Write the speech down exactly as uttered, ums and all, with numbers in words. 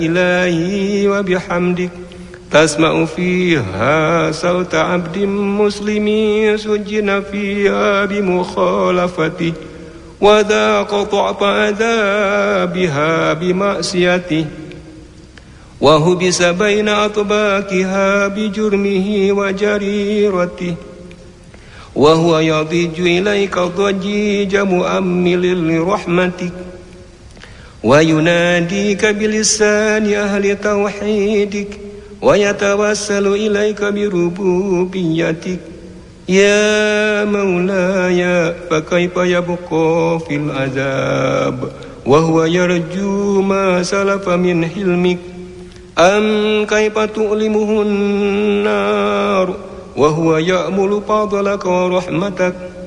إلهي وبحمدك تسمع فيها صوت عبد مسلم سجن فيها بمخالفته وذاق طعم عذابها بمعصيته وهبس بين أطباقها بجرمه وجريرته وهو يضج إليك ضجيج مؤمل لرحمتك ويناديك بلسان أهل توحيدك ويتوسل إليك بربوبيتك يا مولاي فكيف يبقى في العذاب وهو يرجو ما سلف من حلمك أم كيف تؤلمه النار وهو يأمل فضلك ورحمتك